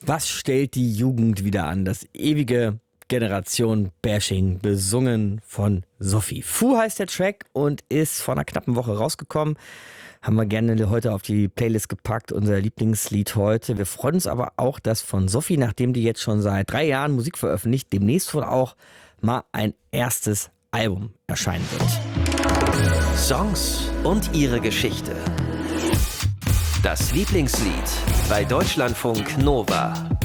Was stellt die Jugend wieder an? Das ewige Generation-Bashing, besungen von Sophie. Fu heißt der Track und ist vor einer knappen Woche rausgekommen. Haben wir gerne heute auf die Playlist gepackt, unser Lieblingslied heute. Wir freuen uns aber auch, dass von Sophie, nachdem die jetzt schon seit 3 Jahren Musik veröffentlicht, demnächst wohl auch mal ein erstes Album erscheinen wird. Songs und ihre Geschichte. Das Lieblingslied bei Deutschlandfunk Nova.